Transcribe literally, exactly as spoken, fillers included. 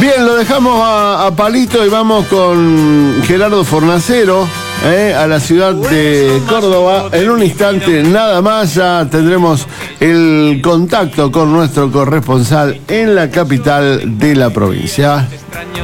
Bien, lo dejamos a, a Palito y vamos con Gerardo Fornacero, eh, a la ciudad de Córdoba. En un instante nada más ya tendremos el contacto con nuestro corresponsal en la capital de la provincia.